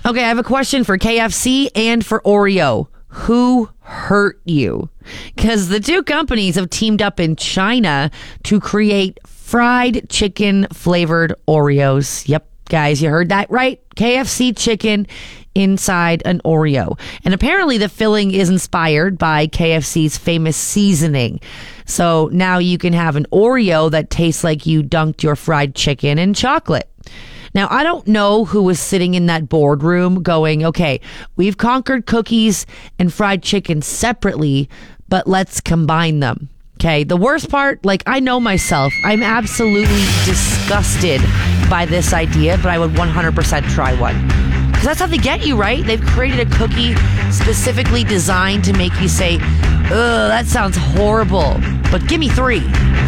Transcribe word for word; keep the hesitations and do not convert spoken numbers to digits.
Okay, I have a question for K F C and for Oreo. Who hurt you? Because the two companies have teamed up in China to create fried chicken flavored Oreos. Yep, guys, you heard that right. K F C chicken inside an Oreo. And apparently the filling is inspired by K F C's famous seasoning. So now you can have an Oreo that tastes like you dunked your fried chicken in chocolate. Now, I don't know who was sitting in that boardroom going, okay, we've conquered cookies and fried chicken separately, but let's combine them. Okay, the worst part, like, I know myself, I'm absolutely disgusted by this idea, but I would one hundred percent try one. Because that's how they get you, right? They've created a cookie specifically designed to make you say, ugh, that sounds horrible, but give me three.